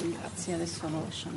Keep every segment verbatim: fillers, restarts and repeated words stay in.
Grazie, adesso lo lasciamo.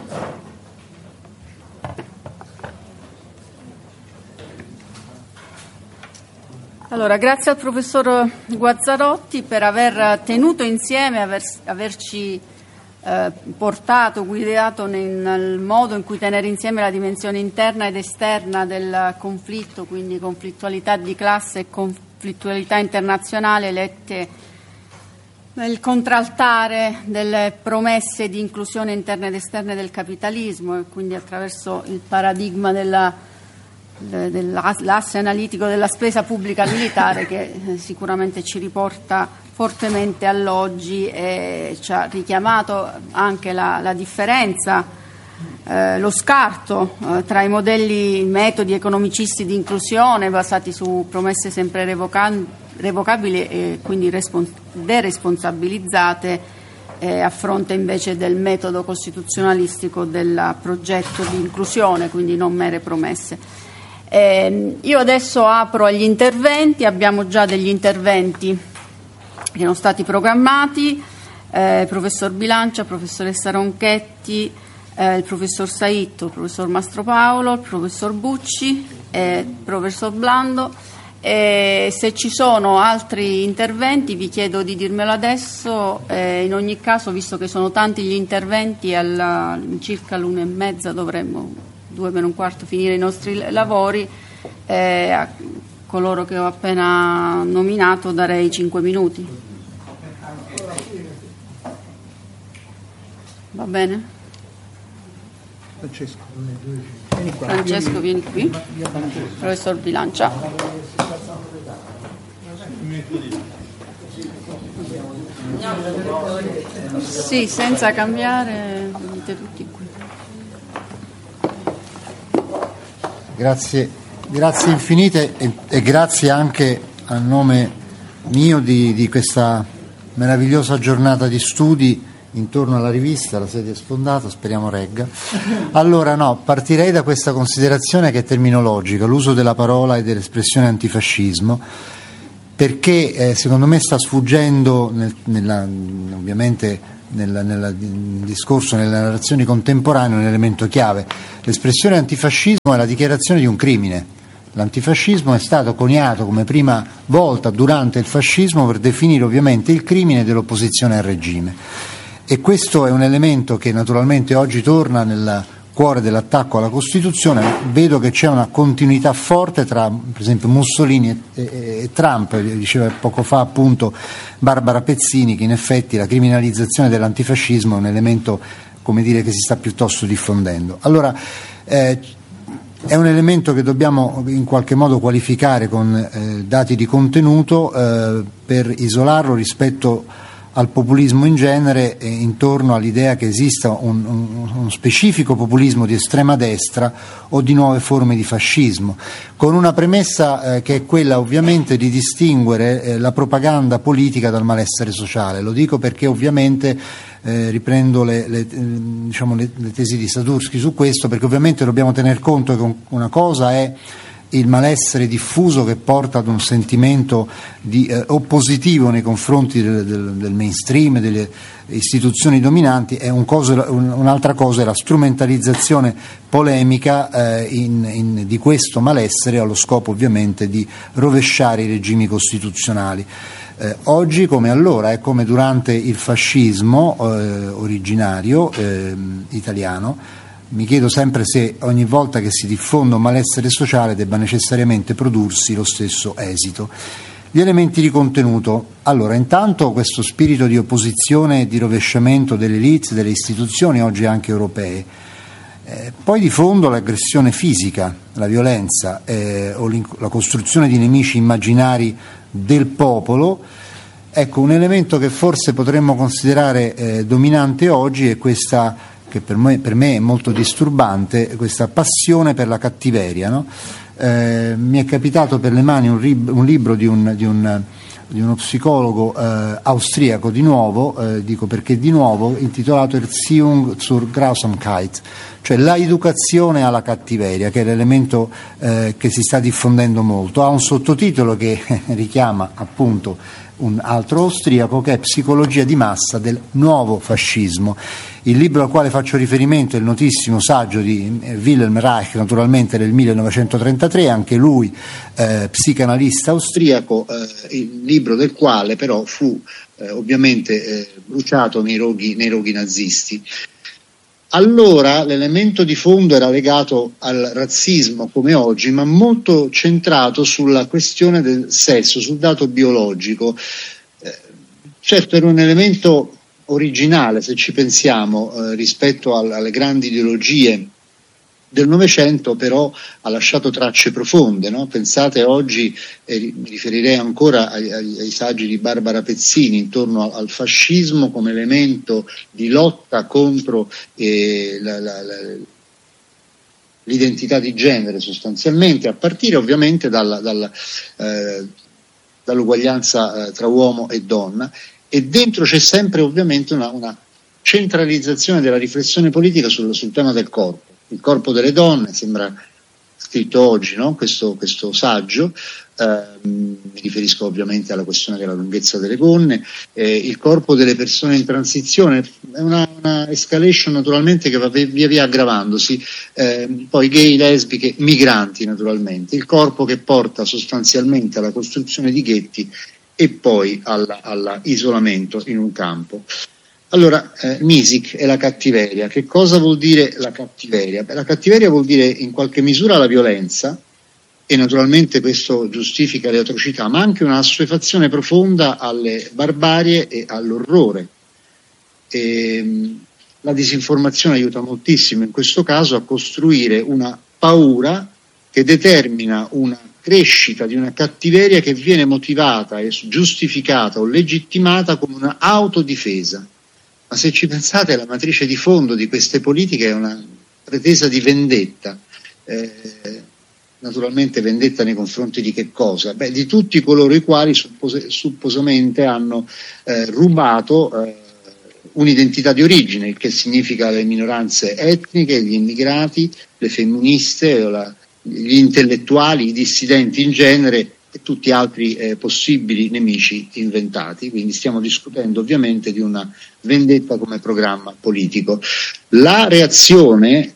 Allora, grazie al professor Guazzarotti per aver tenuto insieme, aver, averci eh, portato, guidato nel, nel modo in cui tenere insieme la dimensione interna ed esterna del conflitto, quindi conflittualità di classe e conflittualità internazionale lette nel contraltare delle promesse di inclusione interna ed esterna del capitalismo, e quindi attraverso il paradigma della, dell'asse analitico della spesa pubblica militare, che sicuramente ci riporta fortemente all'oggi e ci ha richiamato anche la, la differenza, eh, lo scarto eh, tra i modelli, i metodi economicisti di inclusione basati su promesse sempre revocanti revocabili e quindi respons- deresponsabilizzate eh, a fronte invece del metodo costituzionalistico del progetto di inclusione, quindi non mere promesse. Eh, io adesso apro agli interventi, abbiamo già degli interventi che sono stati programmati, eh, professor Bilancia, professoressa Ronchetti, eh, il professor Saitto, il professor Mastropaolo, il professor Bucci, eh, il professor Blando. E se ci sono altri interventi vi chiedo di dirmelo adesso, eh, in ogni caso, visto che sono tanti gli interventi, alla, circa l'una e mezza dovremmo, due meno un quarto, finire i nostri lavori, eh, a coloro che ho appena nominato darei cinque minuti. Va bene? Francesco, vieni qua. Francesco, vieni qui. Professor Bilancia. Sì, senza cambiare, venite tutti qui. Grazie, grazie infinite e, e grazie anche a nome mio di, di questa meravigliosa giornata di studi intorno alla rivista, la sedia sfondata, speriamo regga. Allora no, partirei da questa considerazione che è terminologica, l'uso della parola e dell'espressione antifascismo, perché eh, secondo me sta sfuggendo nel, nella, ovviamente nel, nel discorso, nelle narrazioni contemporanee, un elemento chiave. L'espressione antifascismo è la dichiarazione di un crimine. L'antifascismo è stato coniato come prima volta durante il fascismo per definire ovviamente il crimine dell'opposizione al regime. E questo è un elemento che naturalmente oggi torna nel cuore dell'attacco alla Costituzione. Vedo che c'è una continuità forte tra, per esempio, Mussolini e, e, e Trump. Diceva poco fa appunto Barbara Pezzini che in effetti la criminalizzazione dell'antifascismo è un elemento, come dire, che si sta piuttosto diffondendo. Allora, eh, è un elemento che dobbiamo in qualche modo qualificare con eh, dati di contenuto eh, per isolarlo rispetto al populismo in genere, e intorno all'idea che esista un, un, uno specifico populismo di estrema destra o di nuove forme di fascismo, con una premessa eh, che è quella ovviamente di distinguere eh, la propaganda politica dal malessere sociale. Lo dico perché ovviamente eh, riprendo le, le, diciamo le, le tesi di Satursky su questo, perché ovviamente dobbiamo tener conto che una cosa è il malessere diffuso che porta ad un sentimento di eh, oppositivo nei confronti del, del, del mainstream, delle istituzioni dominanti, e un cosa, un, un'altra cosa è la strumentalizzazione polemica eh, in, in, di questo malessere allo scopo ovviamente di rovesciare i regimi costituzionali. Eh, oggi come allora, è come durante il fascismo eh, originario eh, italiano. Mi chiedo sempre se ogni volta che si diffonde un malessere sociale debba necessariamente prodursi lo stesso esito. Gli elementi di contenuto. Allora, intanto questo spirito di opposizione e di rovesciamento delle elite, delle istituzioni, oggi anche europee. Eh, poi di fondo l'aggressione fisica, la violenza eh, o la costruzione di nemici immaginari del popolo. Ecco, un elemento che forse potremmo considerare eh, dominante oggi è questa, che per me, per me è molto disturbante, questa passione per la cattiveria, no? Eh, mi è capitato per le mani un, rib- un libro di, un, di, un, di uno psicologo eh, austriaco, di nuovo, eh, dico perché di nuovo, intitolato Erziehung zur Grausamkeit, cioè la educazione alla cattiveria, che è l'elemento eh, che si sta diffondendo molto. Ha un sottotitolo che richiama appunto un altro austriaco, che è Psicologia di massa del nuovo fascismo. Il libro al quale faccio riferimento è il notissimo saggio di Wilhelm Reich, naturalmente del millenovecentotrentatré, anche lui eh, psicanalista austriaco, eh, il libro del quale però fu eh, ovviamente eh, bruciato nei roghi, nei roghi nazisti. Allora l'elemento di fondo era legato al razzismo come oggi, ma molto centrato sulla questione del sesso, sul dato biologico. Eh, certo era un elemento originale, se ci pensiamo, eh, rispetto al, alle grandi ideologie del Novecento, però ha lasciato tracce profonde, no? Pensate oggi, eh, mi riferirei ancora ai, ai, ai saggi di Barbara Pezzini intorno al, al fascismo come elemento di lotta contro eh, la, la, la, l'identità di genere sostanzialmente, a partire ovviamente dalla, dalla, eh, dall'uguaglianza eh, tra uomo e donna, e dentro c'è sempre ovviamente una, una centralizzazione della riflessione politica sul, sul tema del corpo. Il corpo delle donne, sembra scritto oggi, no? questo, questo saggio, eh, mi riferisco ovviamente alla questione della lunghezza delle gonne, eh, il corpo delle persone in transizione, è una, una escalation naturalmente che va via via aggravandosi, eh, poi gay, lesbiche, migranti naturalmente, il corpo che porta sostanzialmente alla costruzione di ghetti e poi all'isolamento in un campo. Allora, eh, Misik e la cattiveria. Che cosa vuol dire la cattiveria? Beh, la cattiveria vuol dire in qualche misura la violenza, e naturalmente questo giustifica le atrocità, ma anche una assuefazione profonda alle barbarie e all'orrore. E, la disinformazione aiuta moltissimo in questo caso a costruire una paura che determina una crescita di una cattiveria che viene motivata e giustificata o legittimata come una autodifesa. Ma se ci pensate, la matrice di fondo di queste politiche è una pretesa di vendetta, eh, naturalmente vendetta nei confronti di che cosa? Beh, di tutti coloro i quali suppos- supposamente hanno eh, rubato eh, un'identità di origine, il che significa le minoranze etniche, gli immigrati, le femministe, la, gli intellettuali, i dissidenti in genere, e tutti altri eh, possibili nemici inventati. Quindi stiamo discutendo ovviamente di una vendetta come programma politico. La reazione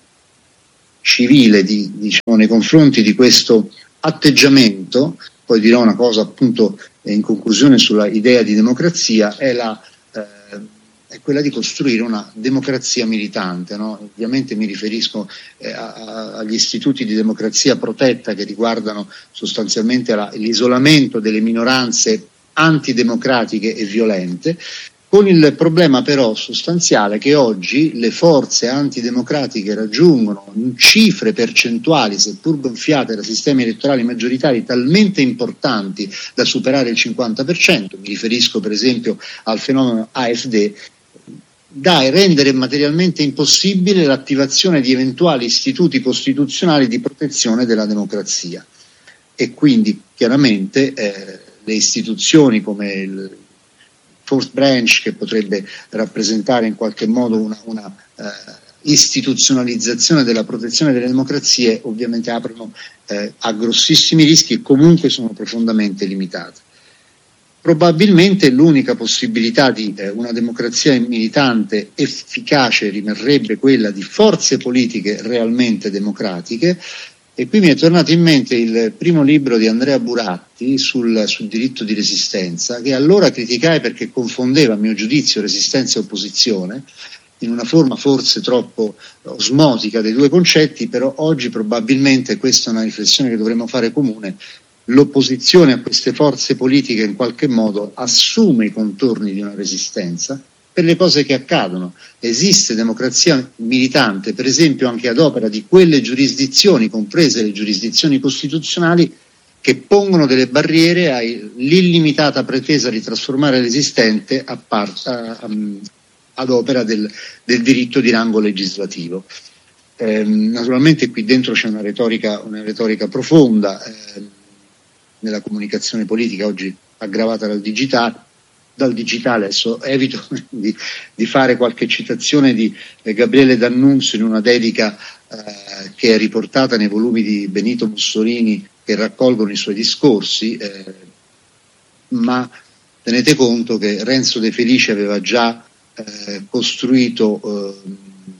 civile di, diciamo, nei confronti di questo atteggiamento, poi dirò una cosa appunto in conclusione sulla idea di democrazia, è la eh, è quella di costruire una democrazia militante, no? Ovviamente mi riferisco eh, a, a, agli istituti di democrazia protetta che riguardano sostanzialmente la, l'isolamento delle minoranze antidemocratiche e violente, con il problema però sostanziale che oggi le forze antidemocratiche raggiungono cifre percentuali, seppur gonfiate da sistemi elettorali maggioritari, talmente importanti da superare il cinquanta per cento, mi riferisco per esempio al fenomeno A F D, da rendere materialmente impossibile l'attivazione di eventuali istituti costituzionali di protezione della democrazia. E quindi chiaramente eh, le istituzioni come il Fourth Branch, che potrebbe rappresentare in qualche modo una, una eh, istituzionalizzazione della protezione delle democrazie, ovviamente aprono eh, a grossissimi rischi e comunque sono profondamente limitate. Probabilmente l'unica possibilità di eh, una democrazia militante efficace rimarrebbe quella di forze politiche realmente democratiche, e qui mi è tornato in mente il primo libro di Andrea Buratti sul, sul diritto di resistenza, che allora criticai perché confondeva, a mio giudizio, resistenza e opposizione, in una forma forse troppo osmotica dei due concetti, però oggi probabilmente questa è una riflessione che dovremmo fare comune. L'opposizione a queste forze politiche in qualche modo assume i contorni di una resistenza per le cose che accadono. Esiste democrazia militante, per esempio, anche ad opera di quelle giurisdizioni, comprese le giurisdizioni costituzionali, che pongono delle barriere all'illimitata pretesa di trasformare l'esistente a par- a, a, ad opera del, del diritto di rango legislativo. Eh, naturalmente qui dentro c'è una retorica, una retorica profonda, eh, nella comunicazione politica oggi aggravata dal digitale, dal digitale adesso evito di, di fare qualche citazione di eh, Gabriele D'Annunzio in una dedica eh, che è riportata nei volumi di Benito Mussolini che raccolgono i suoi discorsi, eh, ma tenete conto che Renzo De Felice aveva già eh, costruito eh,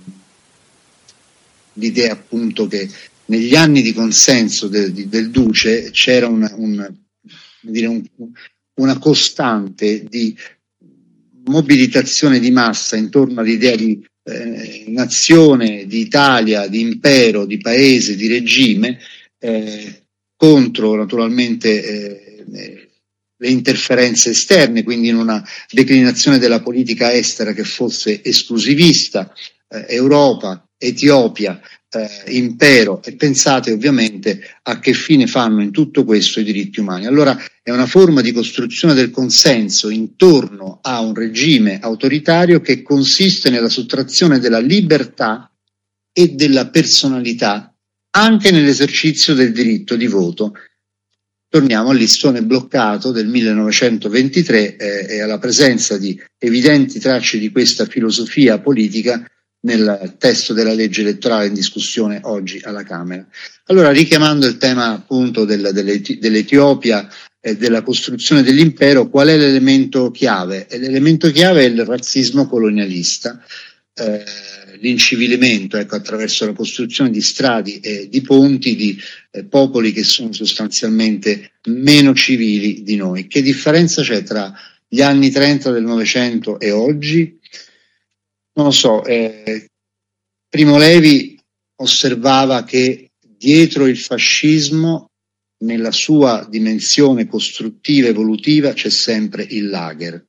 l'idea appunto che negli anni di consenso de, di, del Duce c'era una, un, dire, un, una costante di mobilitazione di massa intorno all'idea di eh, nazione, di Italia, di impero, di paese, di regime, eh, contro naturalmente eh, le interferenze esterne, quindi in una declinazione della politica estera che fosse esclusivista, eh, Europa, Etiopia, eh, impero, e pensate ovviamente a che fine fanno in tutto questo i diritti umani. Allora è una forma di costruzione del consenso intorno a un regime autoritario che consiste nella sottrazione della libertà e della personalità anche nell'esercizio del diritto di voto. Torniamo al listone bloccato del millenovecentoventitré eh, e alla presenza di evidenti tracce di questa filosofia politica nel testo della legge elettorale in discussione oggi alla Camera. Allora, richiamando il tema appunto del, dell'Etiopia e della costruzione dell'impero, qual è l'elemento chiave? L'elemento chiave è il razzismo colonialista, eh, l'incivilimento, ecco, attraverso la costruzione di strade e di ponti di eh, popoli che sono sostanzialmente meno civili di noi. Che differenza c'è tra gli anni trenta del Novecento e oggi? Non lo so, eh, Primo Levi osservava che dietro il fascismo, nella sua dimensione costruttiva e evolutiva, c'è sempre il lager.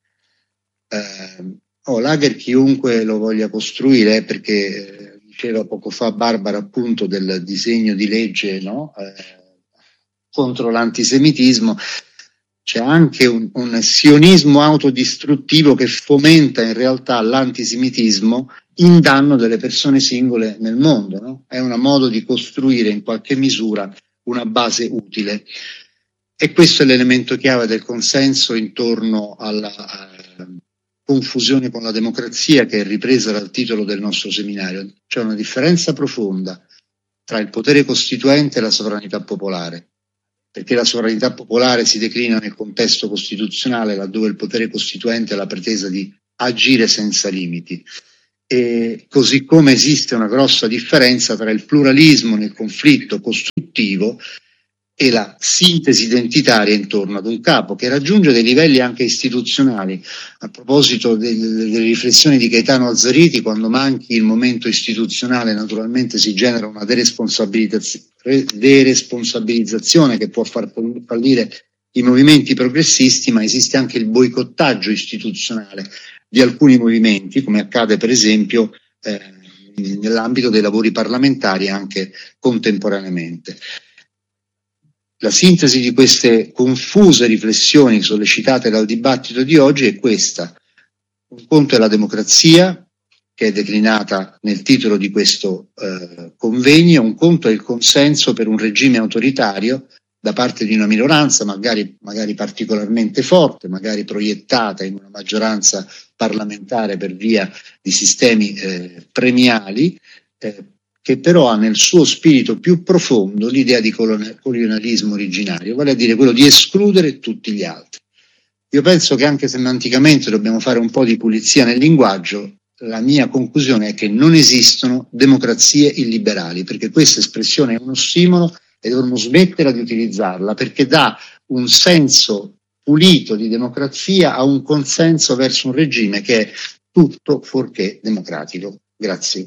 Eh, oh, lager chiunque lo voglia costruire, eh, perché eh, diceva poco fa Barbara appunto del disegno di legge, no? eh, contro l'antisemitismo. C'è anche un, un sionismo autodistruttivo che fomenta in realtà l'antisemitismo in danno delle persone singole nel mondo, no? È un modo di costruire in qualche misura una base utile, e questo è l'elemento chiave del consenso intorno alla uh, confusione con la democrazia, che è ripresa dal titolo del nostro seminario. C'è una differenza profonda tra il potere costituente e la sovranità popolare, perché la sovranità popolare si declina nel contesto costituzionale, laddove il potere costituente ha la pretesa di agire senza limiti. E così come esiste una grossa differenza tra il pluralismo nel conflitto costruttivo e la sintesi identitaria intorno ad un capo, che raggiunge dei livelli anche istituzionali. A proposito delle, delle riflessioni di Gaetano Azzariti, quando manchi il momento istituzionale naturalmente si genera una deresponsabilizzazione, deresponsabilizzazione che può far fallire i movimenti progressisti, ma esiste anche il boicottaggio istituzionale di alcuni movimenti, come accade per esempio eh, nell'ambito dei lavori parlamentari anche contemporaneamente. La sintesi di queste confuse riflessioni sollecitate dal dibattito di oggi è questa: un conto è la democrazia, che è declinata nel titolo di questo eh, convegno, un conto è il consenso per un regime autoritario da parte di una minoranza, magari, magari particolarmente forte, magari proiettata in una maggioranza parlamentare per via di sistemi eh, premiali, eh, che però ha nel suo spirito più profondo l'idea di colonialismo originario, vale a dire quello di escludere tutti gli altri. Io penso che anche semanticamente dobbiamo fare un po' di pulizia nel linguaggio. La mia conclusione è che non esistono democrazie illiberali, perché questa espressione è un ossimoro e dovremmo smettere di utilizzarla, perché dà un senso pulito di democrazia a un consenso verso un regime che è tutto fuorché democratico. Grazie.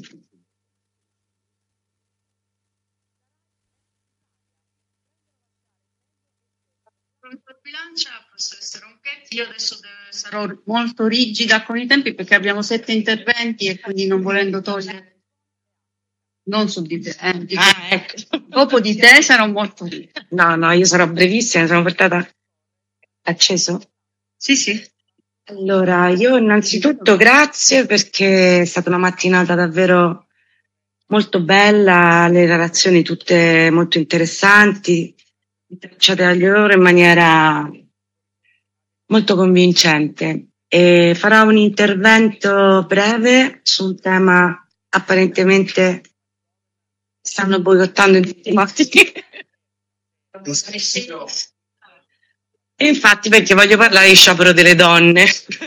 Bilancia, professoressa Ronchetti, io adesso sarò molto rigida con i tempi perché abbiamo sette interventi e quindi non volendo togliere. Non su di te, eh, dico, ah, ecco. Dopo di te sarò molto rigida. No, no, io sarò brevissima, sono portata acceso. Sì, sì. Allora, io innanzitutto grazie perché è stata una mattinata davvero molto bella, le relazioni tutte molto interessanti, tracciate dagli loro in maniera molto convincente. E farò un intervento breve su un tema apparentemente stanno boicottando in tutti i modi. E infatti perché voglio parlare di sciopero delle donne.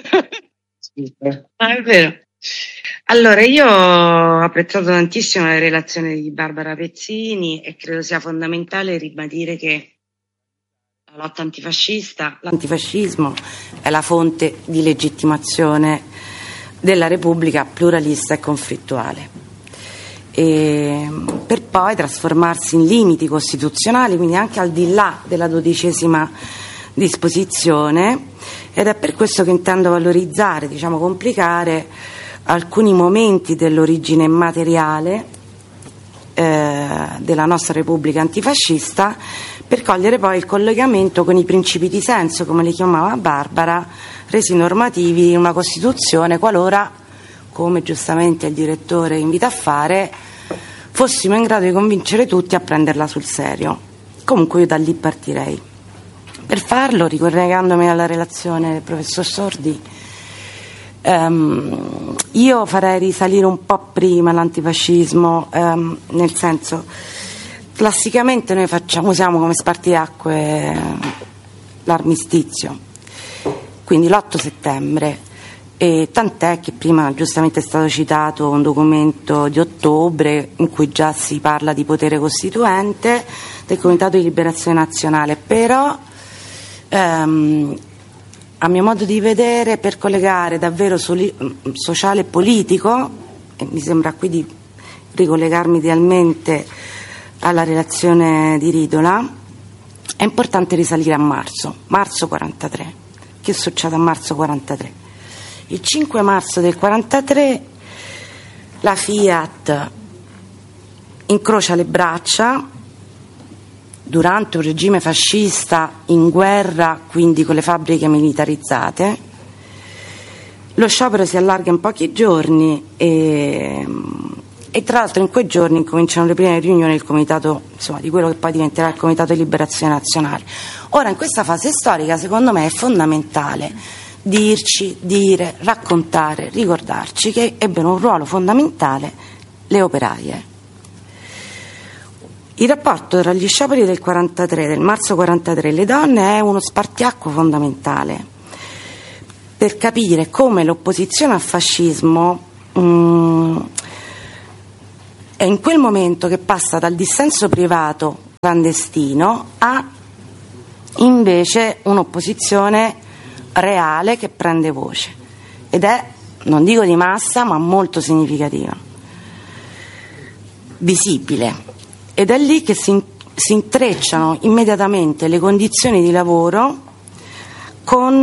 Ah, è vero. Allora, io ho apprezzato tantissimo la relazione di Barbara Pezzini e credo sia fondamentale ribadire che la lotta antifascista, l'antifascismo è la fonte di legittimazione della Repubblica pluralista e conflittuale, e per poi trasformarsi in limiti costituzionali, quindi anche al di là della dodicesima disposizione, ed è per questo che intendo valorizzare, diciamo complicare, alcuni momenti dell'origine materiale eh, della nostra Repubblica antifascista, per cogliere poi il collegamento con i principi di senso, come li chiamava Barbara, resi normativi in una Costituzione, qualora, come giustamente il direttore invita a fare, fossimo in grado di convincere tutti a prenderla sul serio. Comunque io da lì partirei. Per farlo, ricollegandomi alla relazione del professor Sordi, ehm, io farei risalire un po' prima l'antifascismo, ehm, nel senso, classicamente noi facciamo, usiamo come spartiacque l'armistizio, quindi l'otto settembre, e tant'è che prima giustamente è stato citato un documento di ottobre in cui già si parla di potere costituente del Comitato di Liberazione Nazionale, però ehm, a mio modo di vedere, per collegare davvero soli, sociale e politico, e mi sembra qui di ricollegarmi idealmente alla relazione di Ridola, è importante risalire a marzo, marzo quarantatré. Che succede a marzo quarantatré? Il cinque marzo del quarantatré la Fiat incrocia le braccia durante un regime fascista in guerra, quindi con le fabbriche militarizzate. Lo sciopero si allarga in pochi giorni e, e tra l'altro in quei giorni incominciano le prime riunioni del comitato, insomma, di quello che poi diventerà il Comitato di Liberazione Nazionale. Ora, in questa fase storica, secondo me è fondamentale dirci, dire, raccontare, ricordarci che ebbero un ruolo fondamentale le operaie. Il rapporto tra gli scioperi del quarantatré, del marzo quarantatré e le donne è uno spartiacque fondamentale per capire come l'opposizione al fascismo mh, è in quel momento che passa dal dissenso privato clandestino a invece un'opposizione reale che prende voce, ed è, non dico di massa, ma molto significativa, visibile. Ed è lì che si, si intrecciano immediatamente le condizioni di lavoro con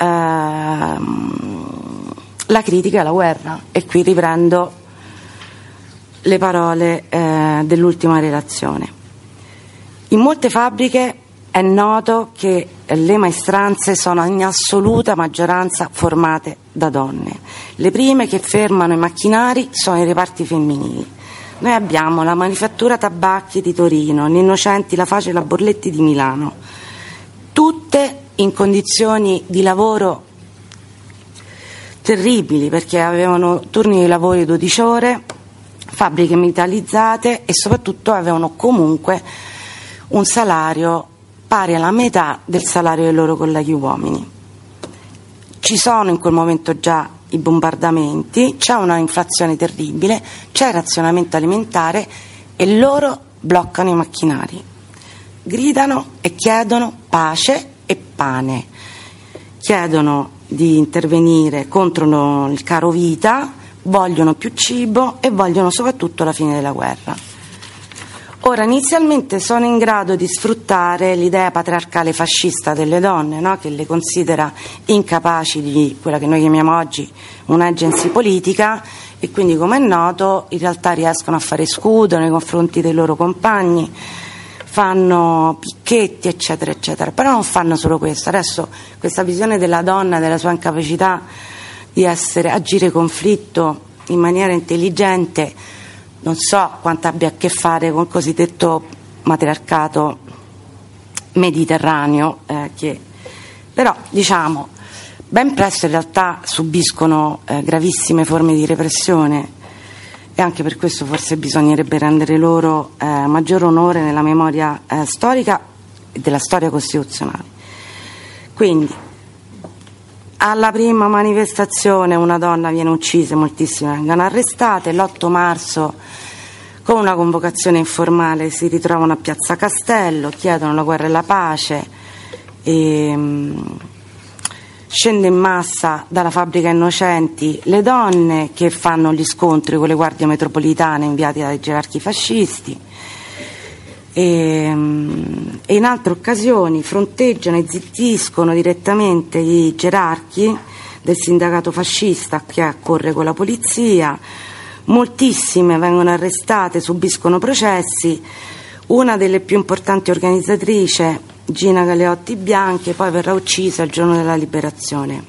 ehm, la critica alla guerra. E qui riprendo le parole eh, dell'ultima relazione. In molte fabbriche è noto che le maestranze sono in assoluta maggioranza formate da donne. Le prime che fermano i macchinari sono i reparti femminili. Noi abbiamo la Manifattura Tabacchi di Torino, l'Innocenti, la Face e la Borletti di Milano, tutte in condizioni di lavoro terribili, perché avevano turni di lavoro di dodici ore, fabbriche militarizzate e soprattutto avevano comunque un salario pari alla metà del salario dei loro colleghi uomini. Ci sono in quel momento già i bombardamenti, c'è una inflazione terribile, c'è il razionamento alimentare e loro bloccano i macchinari, gridano e chiedono pace e pane, chiedono di intervenire contro il caro vita, vogliono più cibo e vogliono soprattutto la fine della guerra. Ora, inizialmente sono in grado di sfruttare l'idea patriarcale fascista delle donne, no? Che le considera incapaci di quella che noi chiamiamo oggi un'agency politica, e quindi, come è noto, in realtà riescono a fare scudo nei confronti dei loro compagni, fanno picchetti, eccetera, eccetera. Però non fanno solo questo. Adesso questa visione della donna, della sua incapacità di essere, agire conflitto in maniera intelligente, non so quanto abbia a che fare con il cosiddetto matriarcato mediterraneo, eh, che però, diciamo, ben presto in realtà subiscono eh, gravissime forme di repressione, e anche per questo forse bisognerebbe rendere loro eh, maggior onore nella memoria eh, storica e della storia costituzionale. Quindi alla prima manifestazione una donna viene uccisa, moltissime vengono arrestate. L'otto marzo, con una convocazione informale, si ritrovano a Piazza Castello, chiedono la guerra e la pace, e um, scende in massa dalla fabbrica Innocenti le donne che fanno gli scontri con le guardie metropolitane inviate dai gerarchi fascisti, e, um, e in altre occasioni fronteggiano e zittiscono direttamente i gerarchi del sindacato fascista che accorre con la polizia. Moltissime vengono arrestate, subiscono processi. Una delle più importanti organizzatrici, Gina Galeotti Bianchi, poi verrà uccisa il giorno della liberazione.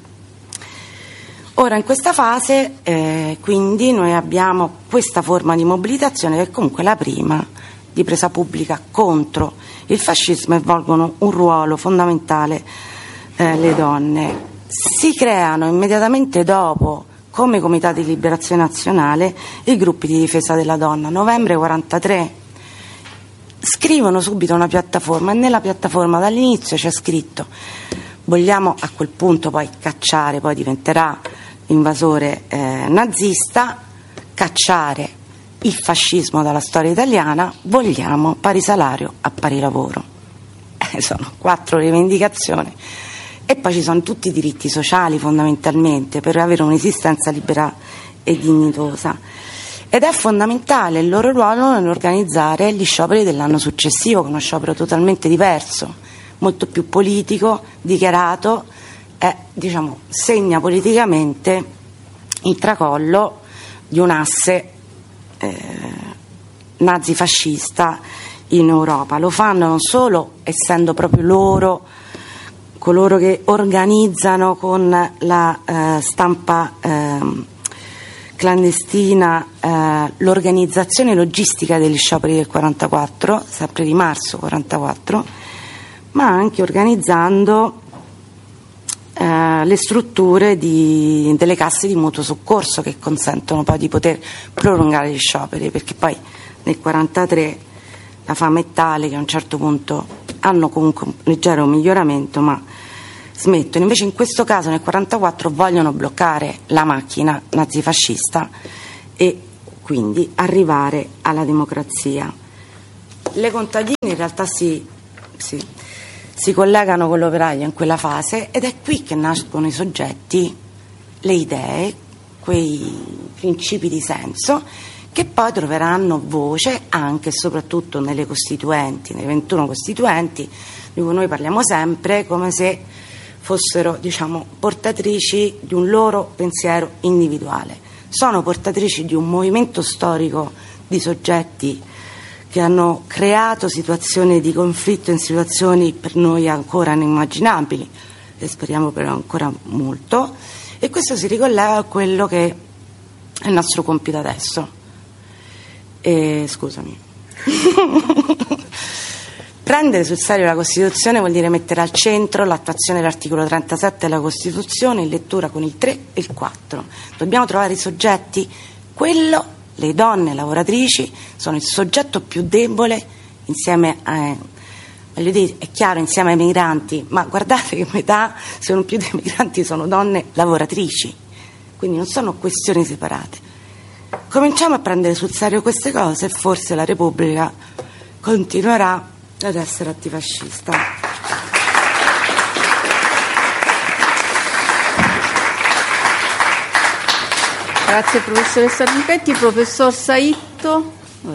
Ora, in questa fase, eh, quindi, noi abbiamo questa forma di mobilitazione che è comunque la prima di presa pubblica contro il fascismo, e svolgono un ruolo fondamentale eh, le donne. Si creano immediatamente dopo, come Comitati di Liberazione Nazionale, i gruppi di difesa della donna. Novembre quarantatré scrivono subito una piattaforma, e nella piattaforma dall'inizio c'è scritto: vogliamo a quel punto poi cacciare, poi diventerà invasore eh, nazista, cacciare il fascismo dalla storia italiana, vogliamo pari salario a pari lavoro. Eh, sono quattro rivendicazioni. E poi ci sono tutti i diritti sociali, fondamentalmente, per avere un'esistenza libera e dignitosa. Ed è fondamentale il loro ruolo nell'organizzare gli scioperi dell'anno successivo, che è uno sciopero totalmente diverso, molto più politico, dichiarato, e diciamo, segna politicamente il tracollo di un asse eh, nazifascista in Europa. Lo fanno non solo essendo proprio loro coloro che organizzano con la eh, stampa eh, clandestina eh, l'organizzazione logistica degli scioperi del quarantaquattro, sempre di marzo quarantaquattro, ma anche organizzando eh, le strutture di, delle casse di mutuo soccorso, che consentono poi di poter prolungare gli scioperi, perché poi nel quarantatré la fame è tale che a un certo punto hanno comunque un leggero miglioramento, ma smettono. Invece in questo caso nel quarantaquattro vogliono bloccare la macchina nazifascista e quindi arrivare alla democrazia. Le contadine in realtà si, si, si collegano con l'operaio in quella fase, ed è qui che nascono i soggetti, le idee, quei principi di senso che poi troveranno voce anche e soprattutto nelle costituenti, nelle ventuno costituenti, di cui noi parliamo sempre come se fossero, diciamo, portatrici di un loro pensiero individuale. Sono portatrici di un movimento storico di soggetti che hanno creato situazioni di conflitto in situazioni per noi ancora inimmaginabili, e speriamo però ancora molto, e questo si ricollega a quello che è il nostro compito adesso. E, scusami. Prendere sul serio la Costituzione vuol dire mettere al centro l'attuazione dell'articolo trentasette della Costituzione in lettura con il tre e il quattro. Dobbiamo trovare i soggetti, quello, le donne lavoratrici sono il soggetto più debole insieme a, voglio dire, è chiaro, insieme ai migranti, ma guardate che metà, se non più dei migranti, sono donne lavoratrici, quindi non sono questioni separate. Cominciamo a prendere sul serio queste cose e forse la Repubblica continuerà ad essere antifascista. Grazie professoressa Ripetti. Professor Saitto.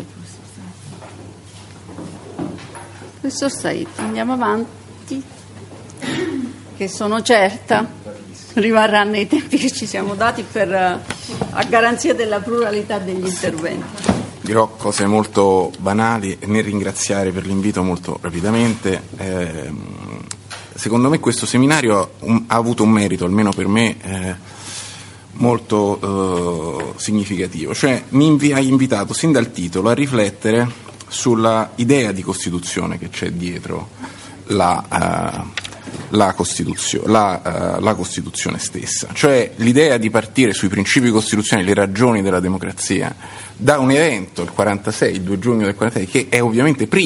Professor Saitto, andiamo avanti, che sono certa rimarrà nei tempi che ci siamo dati per, a garanzia della pluralità degli interventi. Dirò cose molto banali e nel ringraziare per l'invito molto rapidamente. Eh, secondo me questo seminario ha, un, ha avuto un merito, almeno per me, eh, molto eh, significativo. Cioè mi invi- ha invitato sin dal titolo a riflettere sulla idea di Costituzione che c'è dietro la, uh, la, Costituzione, la, uh, la Costituzione stessa. Cioè l'idea di partire sui principi costituzionali, le ragioni della democrazia, da un evento, il quarantasei, il due giugno del quarantasei, che è ovviamente prima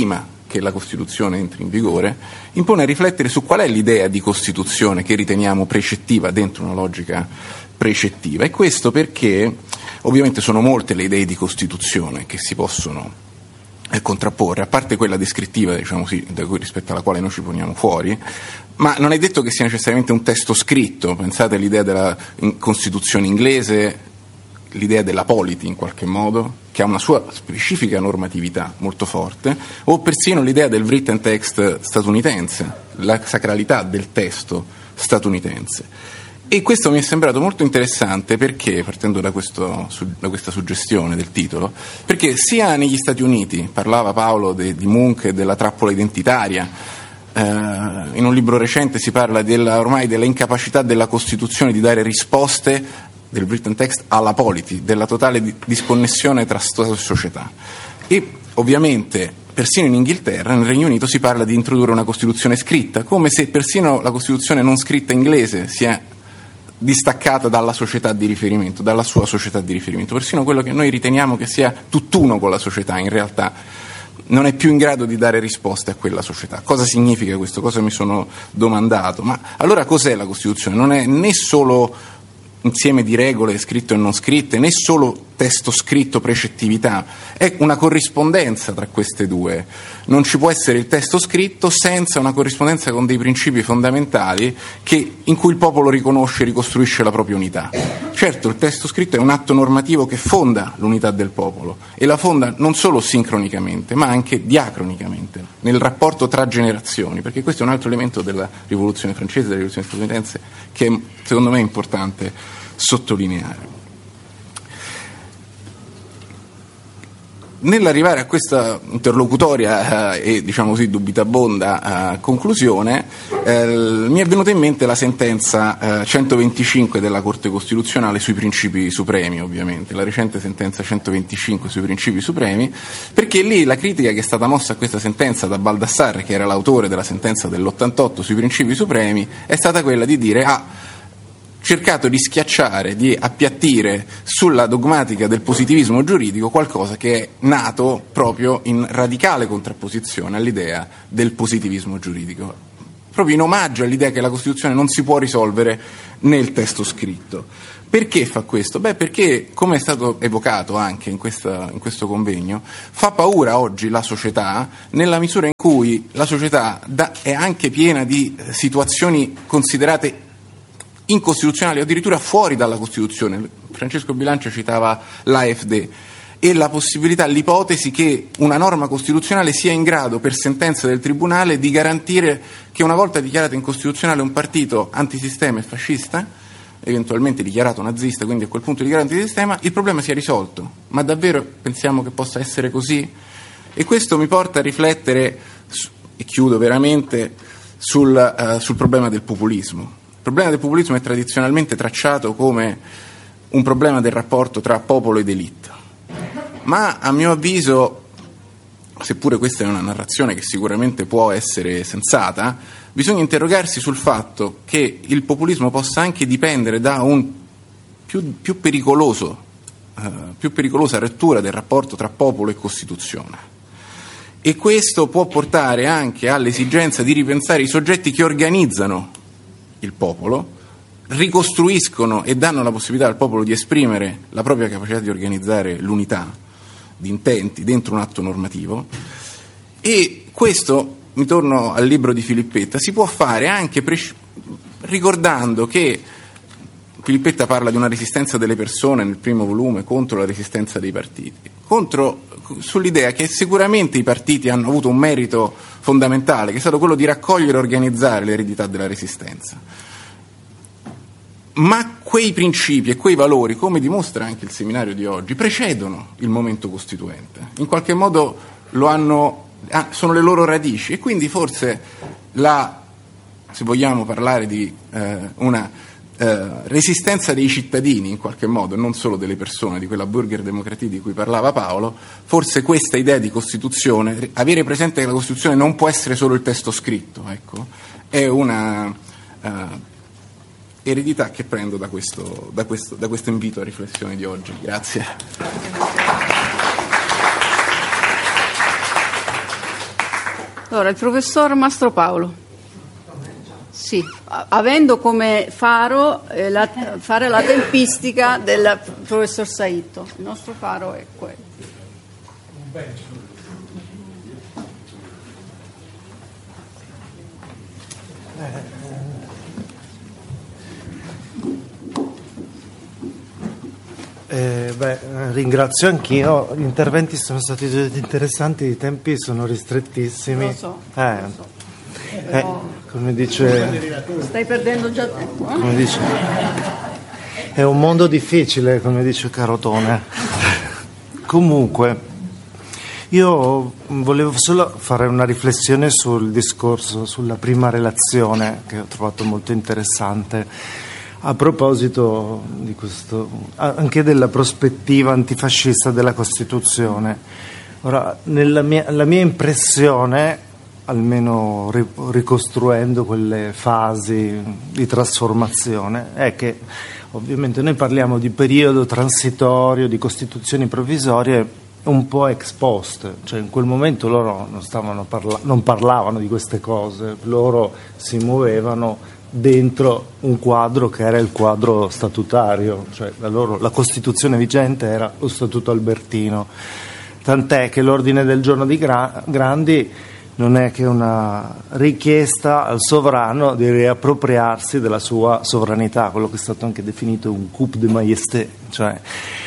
che la Costituzione entri in vigore, impone a riflettere su qual è l'idea di Costituzione che riteniamo precettiva dentro una logica precettiva. E questo perché ovviamente sono molte le idee di Costituzione che si possono eh, contrapporre, a parte quella descrittiva, diciamo sì, da cui, rispetto alla quale noi ci poniamo fuori, ma non è detto che sia necessariamente un testo scritto. Pensate all'idea della in Costituzione inglese, l'idea della polity in qualche modo, che ha una sua specifica normatività molto forte, o persino l'idea del written text statunitense, la sacralità del testo statunitense. E questo mi è sembrato molto interessante perché, partendo da, questo, da questa suggestione del titolo, perché sia negli Stati Uniti, parlava Paolo de, di Munk e della trappola identitaria, eh, in un libro recente si parla della, ormai della incapacità della Costituzione di dare risposte del written text alla polity, della totale di- disconnessione tra Stato e società. E ovviamente persino in Inghilterra, nel Regno Unito, si parla di introdurre una Costituzione scritta, come se persino la Costituzione non scritta inglese sia distaccata dalla società di riferimento, dalla sua società di riferimento. Persino quello che noi riteniamo che sia tutt'uno con la società, in realtà non è più in grado di dare risposte a quella società. Cosa significa questo? Cosa mi sono domandato? Ma allora cos'è la Costituzione? Non è né solo insieme di regole scritte e non scritte, né solo testo scritto, precettività, è una corrispondenza tra queste due. Non ci può essere il testo scritto senza una corrispondenza con dei principi fondamentali che, in cui il popolo riconosce e ricostruisce la propria unità. Certo, il testo scritto è un atto normativo che fonda l'unità del popolo, e la fonda non solo sincronicamente, ma anche diacronicamente, nel rapporto tra generazioni, perché questo è un altro elemento della rivoluzione francese, della rivoluzione statunitense, che secondo me è importante sottolineare. Nell'arrivare a questa interlocutoria eh, e diciamo così dubitabonda eh, conclusione, eh, mi è venuta in mente la sentenza eh, centoventicinque della Corte Costituzionale sui principi supremi, ovviamente, la recente sentenza centoventicinque sui principi supremi, perché lì la critica che è stata mossa a questa sentenza da Baldassarre, che era l'autore della sentenza dell'ottantotto sui principi supremi, è stata quella di dire ah, cercato di schiacciare, di appiattire sulla dogmatica del positivismo giuridico qualcosa che è nato proprio in radicale contrapposizione all'idea del positivismo giuridico, proprio in omaggio all'idea che la Costituzione non si può risolvere nel testo scritto. Perché fa questo? Beh, perché, come è stato evocato anche in, questa, in questo convegno, fa paura oggi la società nella misura in cui la società da, è anche piena di situazioni considerate incostituzionali o addirittura fuori dalla Costituzione. Francesco Bilancia citava l'A F D e la possibilità, l'ipotesi che una norma costituzionale sia in grado, per sentenza del Tribunale, di garantire che una volta dichiarato incostituzionale un partito antisistema e fascista, eventualmente dichiarato nazista, quindi a quel punto dichiarato antisistema, il problema sia risolto. Ma davvero pensiamo che possa essere così? E questo mi porta a riflettere, e chiudo veramente, sul, uh, sul problema del populismo. Il problema del populismo è tradizionalmente tracciato come un problema del rapporto tra popolo ed elite, ma a mio avviso, seppure questa è una narrazione che sicuramente può essere sensata, bisogna interrogarsi sul fatto che il populismo possa anche dipendere da un più, più pericoloso, eh, più pericolosa rottura del rapporto tra popolo e Costituzione. E questo può portare anche all'esigenza di ripensare i soggetti che organizzano il popolo, ricostruiscono e danno la possibilità al popolo di esprimere la propria capacità di organizzare l'unità di intenti dentro un atto normativo. E questo, mi torno al libro di Filippetta, si può fare anche pre- ricordando che Filippetta parla di una resistenza delle persone nel primo volume contro la resistenza dei partiti, contro, sull'idea che sicuramente i partiti hanno avuto un merito fondamentale, che è stato quello di raccogliere e organizzare l'eredità della resistenza. Ma quei principi e quei valori, come dimostra anche il seminario di oggi, precedono il momento costituente, in qualche modo lo hanno, sono le loro radici, e quindi forse la, se vogliamo parlare di eh, una eh, resistenza dei cittadini, in qualche modo, non solo delle persone, di quella Bürgerdemokratie di cui parlava Paolo, forse questa idea di Costituzione, avere presente che la Costituzione non può essere solo il testo scritto, ecco, è una uh, eredità che prendo da questo, da, questo, da questo invito a riflessione di oggi. Grazie. Allora, il professor Mastropaolo. Sì, avendo come faro eh, la, fare la tempistica del professor Saito. Il nostro faro è quello. Eh, beh, ringrazio anch'io, gli interventi sono stati interessanti, i tempi sono ristrettissimi. Lo so, eh, lo so. Eh, come dice, Stai perdendo già tempo. Eh? come dice, è un mondo difficile, come dice Carotone. Comunque, io volevo solo fare una riflessione sul discorso, sulla prima relazione, che ho trovato molto interessante. A proposito di questo, anche della prospettiva antifascista della Costituzione. Ora, nella mia, la mia impressione, almeno ricostruendo quelle fasi di trasformazione, è che ovviamente noi parliamo di periodo transitorio, di costituzioni provvisorie un po' ex post, cioè in quel momento loro non, stavano parla- non parlavano di queste cose, loro si muovevano dentro un quadro che era il quadro statutario, cioè la, loro, la Costituzione vigente era lo Statuto Albertino, tant'è che l'ordine del giorno di Gra- Grandi non è che una richiesta al sovrano di riappropriarsi della sua sovranità, quello che è stato anche definito un coup de majesté, cioè.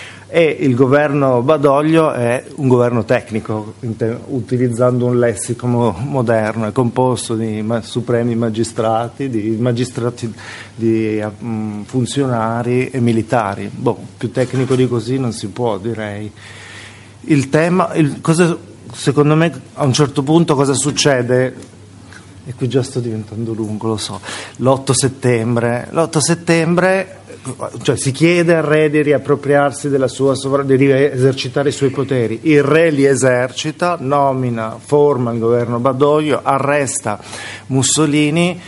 E il governo Badoglio è un governo tecnico, utilizzando un lessico moderno, è composto di supremi magistrati, di magistrati, di um, funzionari e militari. Boh, più tecnico di così non si può, direi. Il tema, il, cosa, secondo me, a un certo punto cosa succede? E qui già sto diventando lungo, lo so. L'otto settembre, l'otto settembre. Cioè si chiede al re di riappropriarsi della sua sovranità, di esercitare i suoi poteri, il re li esercita, nomina, forma il governo Badoglio, arresta Mussolini.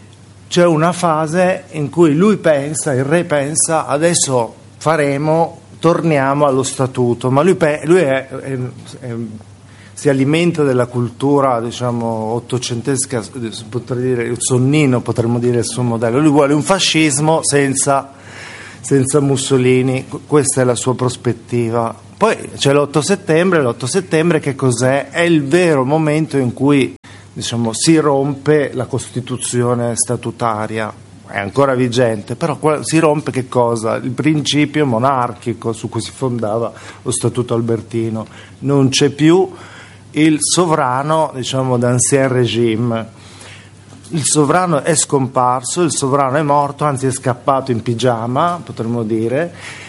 C'è una fase in cui lui pensa, il re pensa, adesso faremo, torniamo allo statuto, ma lui, lui è, è, è, si alimenta della cultura, diciamo, ottocentesca, potrei dire il Sonnino, potremmo dire il suo modello. Lui vuole un fascismo senza senza Mussolini, questa è la sua prospettiva. Poi c'è l'otto settembre, l'otto settembre che cos'è? È il vero momento in cui, diciamo, si rompe la Costituzione statutaria, è ancora vigente, però si rompe che cosa? Il principio monarchico su cui si fondava lo Statuto Albertino, non c'è più il sovrano, diciamo, d'ancien régime. Il sovrano è scomparso, il sovrano è morto, anzi è scappato in pigiama, potremmo dire.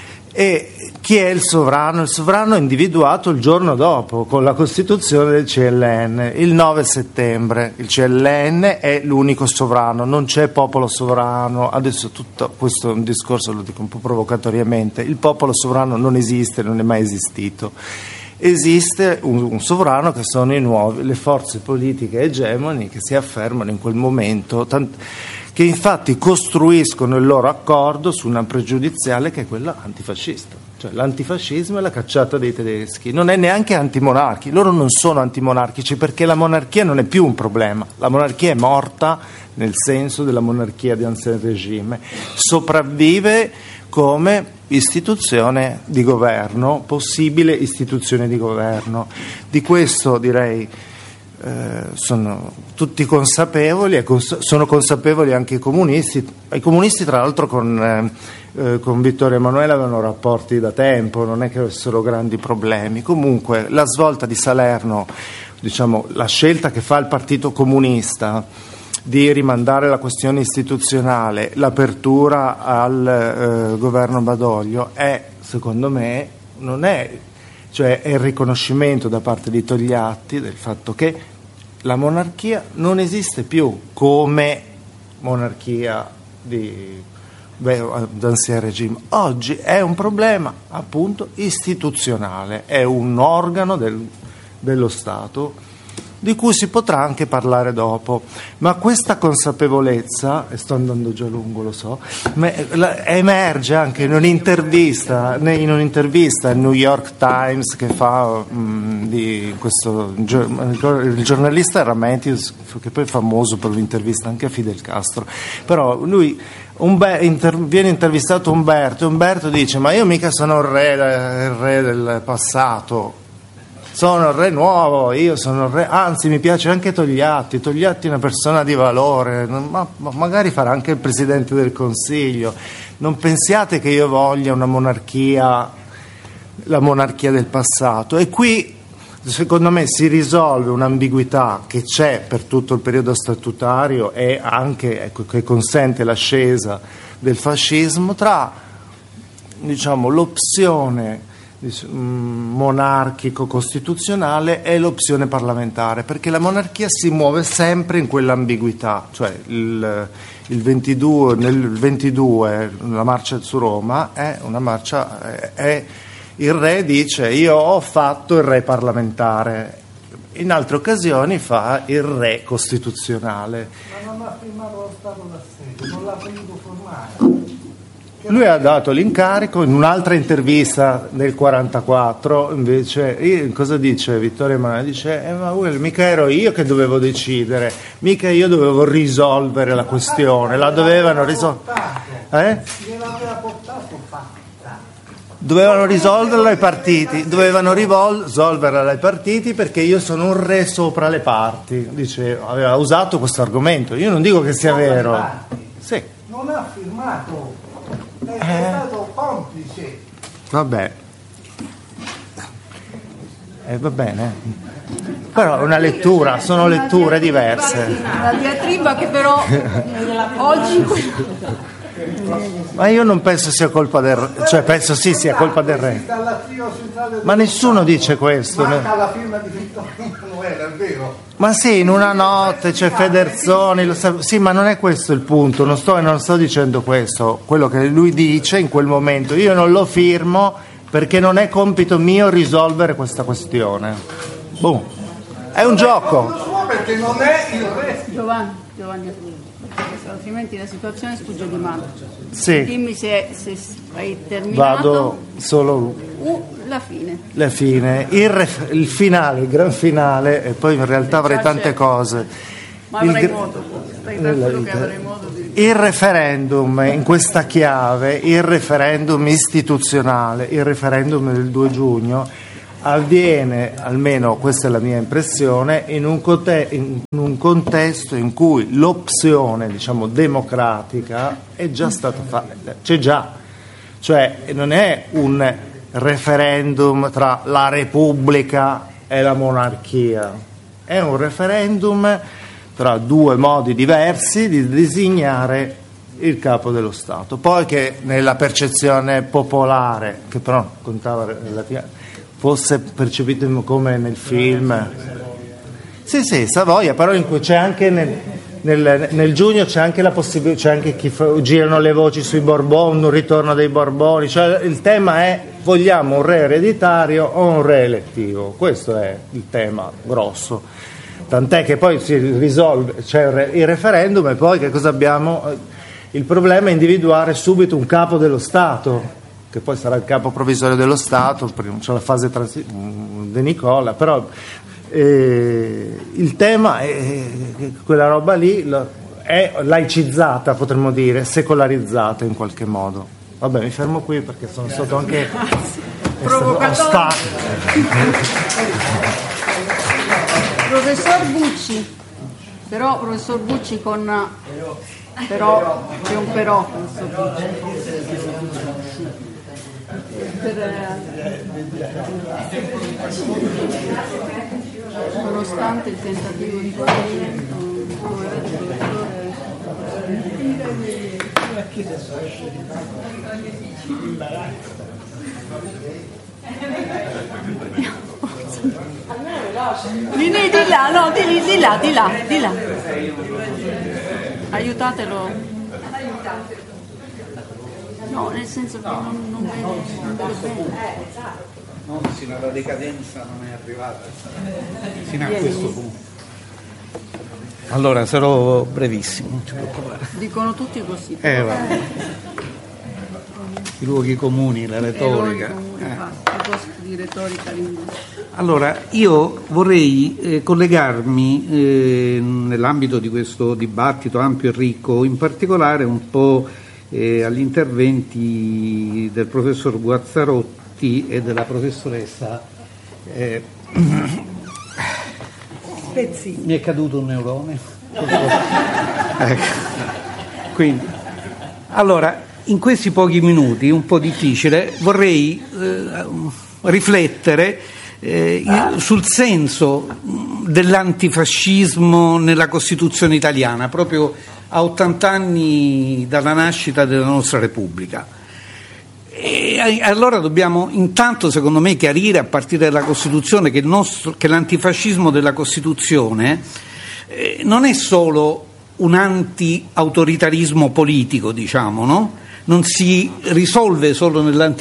E chi è il sovrano? Il sovrano è individuato il giorno dopo, con la costituzione del C L N, il nove settembre. Il C L N è l'unico sovrano, non c'è popolo sovrano. Adesso tutto questo è un discorso, lo dico un po' provocatoriamente, il popolo sovrano non esiste, non è mai esistito. Esiste un, un sovrano che sono i nuovi, le forze politiche egemoni che si affermano in quel momento, tant- che infatti costruiscono il loro accordo su una pregiudiziale che è quella antifascista, cioè l'antifascismo è la cacciata dei tedeschi, non è neanche antimonarchi, loro non sono antimonarchici perché la monarchia non è più un problema, la monarchia è morta nel senso della monarchia di ancien régime, sopravvive come istituzione di governo, possibile istituzione di governo. Di questo direi eh, sono tutti consapevoli e cons- sono consapevoli anche i comunisti. I comunisti tra l'altro con, eh, con Vittorio Emanuele avevano rapporti da tempo, non è che avessero grandi problemi. Comunque la svolta di Salerno, diciamo, la scelta che fa il Partito Comunista di rimandare la questione istituzionale, l'apertura al eh, governo Badoglio è, secondo me, non è, cioè è il riconoscimento da parte di Togliatti del fatto che la monarchia non esiste più come monarchia di d'ancien regime. Oggi è un problema appunto istituzionale, è un organo del, dello Stato di cui si potrà anche parlare dopo. Ma questa consapevolezza, e sto andando già lungo, lo so, emerge anche in un'intervista, in un'intervista al New York Times che fa mh, di questo, il giornalista era Matthews, che poi è famoso per l'intervista anche a Fidel Castro, però lui Umber- inter- viene intervistato Umberto e Umberto dice: ma io mica sono il re, il re del passato, sono il re nuovo, io sono il re, anzi mi piace anche Togliatti, Togliatti è una persona di valore, ma, ma magari farà anche il Presidente del Consiglio, non pensiate che io voglia una monarchia, la monarchia del passato. E qui secondo me si risolve un'ambiguità che c'è per tutto il periodo statutario e anche, ecco, che consente l'ascesa del fascismo tra, diciamo, l'opzione monarchico-costituzionale e l'opzione parlamentare, perché la monarchia si muove sempre in quell'ambiguità, cioè il, il ventidue, nel ventidue la marcia su Roma è una marcia, è, è il re dice: io ho fatto il re parlamentare, in altre occasioni fa il re costituzionale. Ma non ha firmato lo Stato d'assedio, non l'ha voluto formare. Lui ha dato l'incarico in un'altra intervista nel quarantaquattro, invece, io, cosa dice Vittorio Emanuele? Dice: eh, ma Will, mica ero io che dovevo decidere, mica io dovevo risolvere la questione, la dovevano risolvere. Eh? Gliel'aveva portato fatta. Dovevano risolverla ai partiti, dovevano risolverla ai partiti perché io sono un re sopra le parti, dice, aveva usato questo argomento. Io non dico che sia vero. Sì. Non ha firmato, è, Eh. è stato complice. Vabbè. Eh, va bene. Però è una lettura, sono letture diverse. La diatriba che però oggi... Ma io non penso sia colpa del re, cioè penso sì sia colpa del re. Ma nessuno dice questo. Manca la firma di Vittorio Emanuele, è vero? Ma sì, in una notte c'è Federzoni, lo sa- sì, ma non è questo il punto, non sto, non sto dicendo questo, quello che lui dice in quel momento, io non lo firmo perché non è compito mio risolvere questa questione. Boom. È un gioco. Lo suo perché non è il re. Giovanni, Giovanni, altrimenti la situazione sfugge di mano. Sì, Dimmi se, se hai terminato. vado solo Uh, la fine. la fine, il, ref- il finale, il gran finale, e poi in realtà avrei tante cose. Ma Il avrai gr- modo, stai nella tranquillo che vita. avrai modo di... Il referendum, in questa chiave, il referendum istituzionale, il referendum del due giugno, avviene, almeno questa è la mia impressione, in un, conte- in un contesto in cui l'opzione, diciamo, democratica è già stata fatta, c'è già, cioè non è un referendum tra la Repubblica e la monarchia, è un referendum tra due modi diversi di designare il capo dello Stato. Poi che nella percezione popolare, che però contava relativamente, fosse percepito come nel film. Sì, sì, Savoia, però in cui c'è anche nel, nel, nel giugno c'è anche la possibilità, c'è anche chi fa, girano le voci sui Borboni, un ritorno dei Borboni, cioè il tema è: vogliamo un re ereditario o un re elettivo? Questo è il tema grosso. Tant'è che poi si risolve, c'è il referendum e poi che cosa abbiamo? Il problema è individuare subito un capo dello Stato, che poi sarà il capo provvisorio dello Stato, c'è la fase transi- De Nicola, però eh, il tema è che quella roba lì è laicizzata, potremmo dire, secolarizzata in qualche modo. Vabbè, mi fermo qui perché sono stato anche Provocatore. Professor Bucci, però professor Bucci con però c'è un però, professor Bucci. Per, nonostante il tentativo di coordinamento, come vede il Di, di, di là, no, di, di là, di là, di là. Aiutatelo. No, nel senso che non, non vede, non vede bene. No, sino alla decadenza non è arrivata, fino a Vieni. questo punto. Allora sarò brevissimo, non ci preoccupare. Dicono tutti così. Eh, vabbè. I luoghi comuni, la retorica. Comuni, eh. I posti di retorica linguistica. Allora, io vorrei eh, collegarmi eh, nell'ambito di questo dibattito ampio e ricco, in particolare un po' eh, agli interventi del professor Guazzarotti e della professoressa eh, Spezzi. Mi è caduto un neurone. Ecco. Quindi, allora, in questi pochi minuti, un po' difficile, vorrei eh, riflettere eh, sul senso dell'antifascismo nella Costituzione italiana, proprio a ottanta anni dalla nascita della nostra Repubblica. E allora dobbiamo intanto, secondo me, chiarire a partire dalla Costituzione che, il nostro, che l'antifascismo della Costituzione eh, non è solo un anti-autoritarismo politico, diciamo, no? Non si risolve solo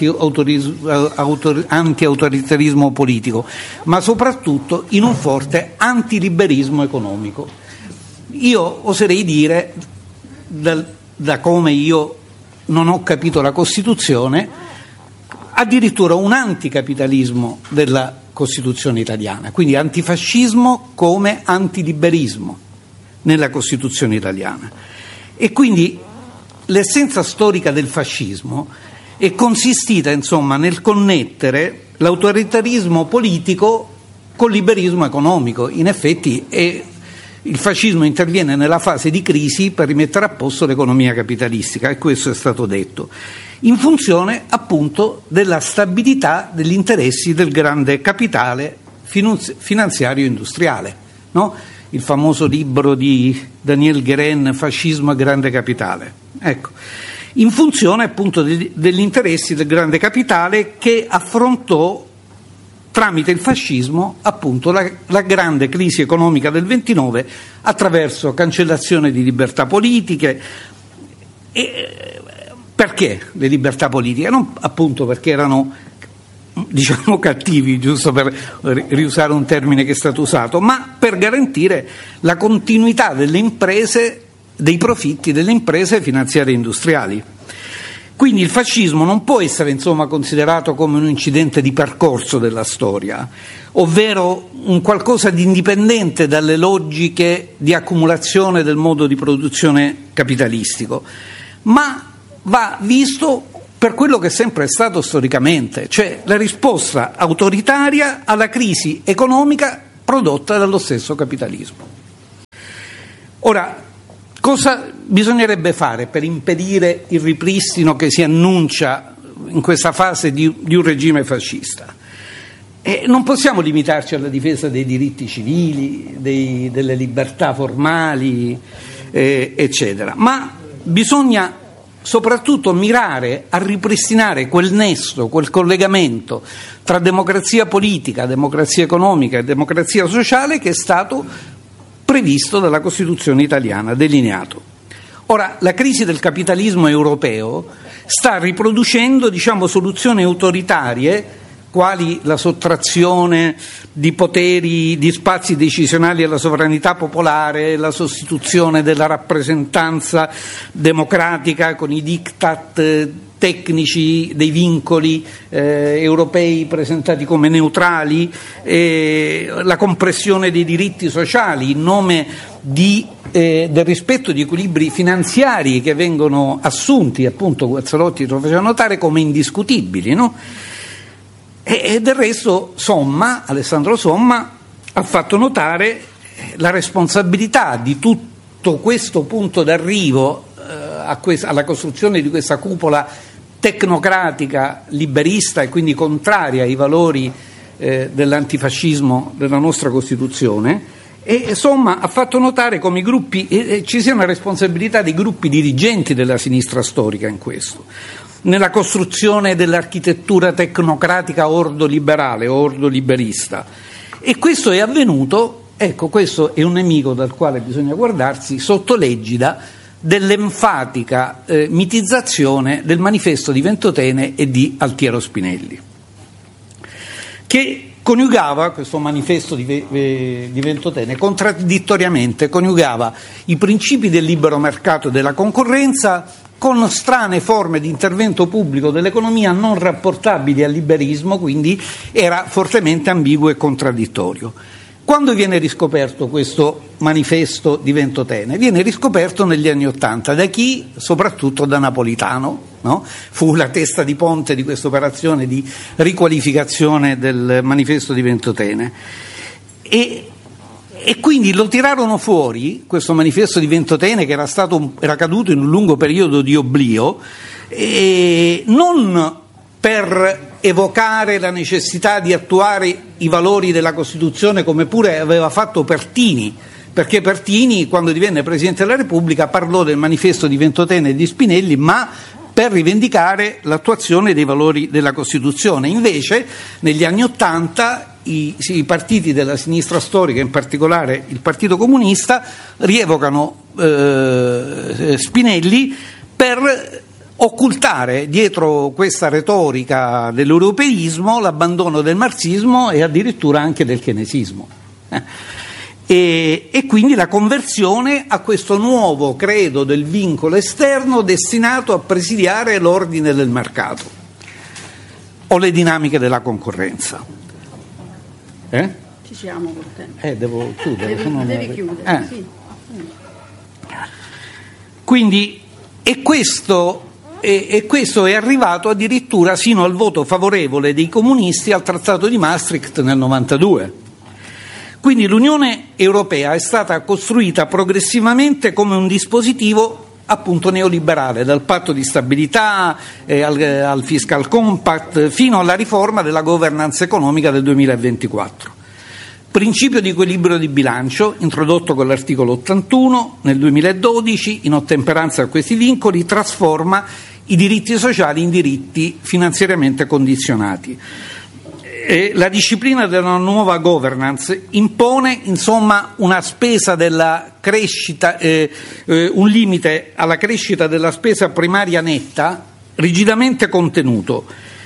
nell'anti-autoritarismo politico, ma soprattutto in un forte antiliberismo economico. Io oserei dire, da, da come io non ho capito la Costituzione, addirittura un anticapitalismo della Costituzione italiana, quindi antifascismo come antiliberismo nella Costituzione italiana. E quindi l'essenza storica del fascismo è consistita, insomma, nel connettere l'autoritarismo politico col liberismo economico. In effetti è il fascismo interviene nella fase di crisi per rimettere a posto l'economia capitalistica, e questo è stato detto, in funzione appunto della stabilità degli interessi del grande capitale finanziario industriale, no? Il famoso libro di Daniel Guérin, Fascismo e grande capitale. Ecco, in funzione appunto degli interessi del grande capitale, che affrontò tramite il fascismo appunto la, la grande crisi economica del ventinove attraverso cancellazione di libertà politiche. E perché le libertà politiche? Non appunto perché erano, diciamo, cattivi, giusto per riusare un termine che è stato usato, ma per garantire la continuità delle imprese, dei profitti delle imprese finanziarie industriali. Quindi il fascismo non può essere, insomma, considerato come un incidente di percorso della storia, ovvero un qualcosa di indipendente dalle logiche di accumulazione del modo di produzione capitalistico, ma va visto per quello che è sempre stato storicamente, cioè la risposta autoritaria alla crisi economica prodotta dallo stesso capitalismo. Ora, cosa bisognerebbe fare per impedire il ripristino che si annuncia in questa fase di, di un regime fascista? E non possiamo limitarci alla difesa dei diritti civili, dei, delle libertà formali, eh, eccetera, ma bisogna soprattutto mirare a ripristinare quel nesso, quel collegamento tra democrazia politica, democrazia economica e democrazia sociale che è stato previsto dalla Costituzione italiana, delineato. Ora, la crisi del capitalismo europeo sta riproducendo, diciamo, soluzioni autoritarie quali la sottrazione di poteri, di spazi decisionali alla sovranità popolare, la sostituzione della rappresentanza democratica con i diktat tecnici dei vincoli eh, europei presentati come neutrali, eh, la compressione dei diritti sociali in nome di, eh, del rispetto di equilibri finanziari che vengono assunti, appunto Guazzarotti lo faceva notare, come indiscutibili, no? E del resto Somma, Alessandro Somma, ha fatto notare la responsabilità di tutto questo punto d'arrivo eh, a questa, alla costruzione di questa cupola tecnocratica, liberista e quindi contraria ai valori eh, dell'antifascismo della nostra Costituzione. E Somma ha fatto notare come i gruppi, eh, ci sia una responsabilità dei gruppi dirigenti della sinistra storica in questo, nella costruzione dell'architettura tecnocratica ordo-liberale, ordo-liberista. E questo è avvenuto, ecco, questo è un nemico dal quale bisogna guardarsi, sotto l'egida dell'enfatica eh, mitizzazione del manifesto di Ventotene e di Altiero Spinelli, che coniugava, questo manifesto di, di Ventotene, contraddittoriamente coniugava i principi del libero mercato e della concorrenza con strane forme di intervento pubblico dell'economia non rapportabili al liberismo, quindi era fortemente ambiguo e contraddittorio. Quando viene riscoperto questo manifesto di Ventotene? Viene riscoperto negli anni Ottanta, da chi? Soprattutto da Napolitano, no? Fu la testa di ponte di questa operazione di riqualificazione del manifesto di Ventotene. E, e quindi lo tirarono fuori, questo manifesto di Ventotene, che era, stato un, era caduto in un lungo periodo di oblio, e non per evocare la necessità di attuare i valori della Costituzione, come pure aveva fatto Pertini, perché Pertini, quando divenne Presidente della Repubblica, parlò del manifesto di Ventotene e di Spinelli, ma per rivendicare l'attuazione dei valori della Costituzione. Invece, negli anni Ottanta, i, i partiti della sinistra storica, in particolare il Partito Comunista, rievocano eh, Spinelli per occultare dietro questa retorica dell'europeismo l'abbandono del marxismo e addirittura anche del keynesismo. E, e quindi la conversione a questo nuovo credo del vincolo esterno destinato a presidiare l'ordine del mercato o le dinamiche della concorrenza. Eh? Ci siamo con te. Eh, devo chiudere. Devi, non... devi chiudere, eh. sì. Quindi, e questo... E questo è arrivato addirittura sino al voto favorevole dei comunisti al Trattato di Maastricht nel novantadue. Quindi l'Unione Europea è stata costruita progressivamente come un dispositivo appunto neoliberale, dal patto di stabilità eh, al, al fiscal compact fino alla riforma della governance economica del duemilaventiquattro. Principio di equilibrio di bilancio, introdotto con l'articolo ottantuno nel duemiladodici, in ottemperanza a questi vincoli, trasforma i diritti sociali in diritti finanziariamente condizionati. E la disciplina della nuova governance impone insomma una spesa della crescita, eh, eh, un limite alla crescita della spesa primaria netta rigidamente contenuto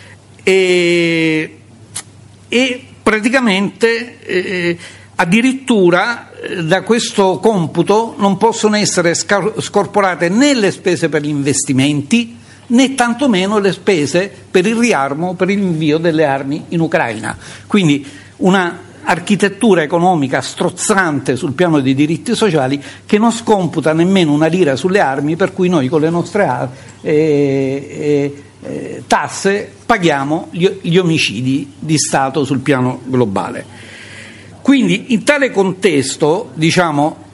e, e praticamente eh, addirittura eh, da questo computo non possono essere scar- scorporate né le spese per gli investimenti né tantomeno le spese per il riarmo, per il invio delle armi in Ucraina. Quindi una architettura economica strozzante sul piano dei diritti sociali che non scomputa nemmeno una lira sulle armi, per cui noi con le nostre eh, eh, eh, tasse paghiamo gli, gli omicidi di Stato sul piano globale. Quindi in tale contesto, diciamo,